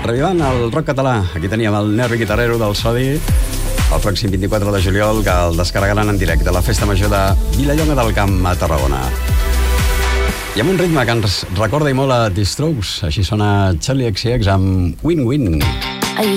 Revivant el rock català. Aquí teníem el nervi guitarrero del Sodi, el pròxim 24 de juliol, que el descarregaran en directe a la Festa Major de Vilallonga del Camp a Tarragona. I amb un ritme que ens recorda i molt a The Strokes. Així sona Charlie XCX amb Win-Win. I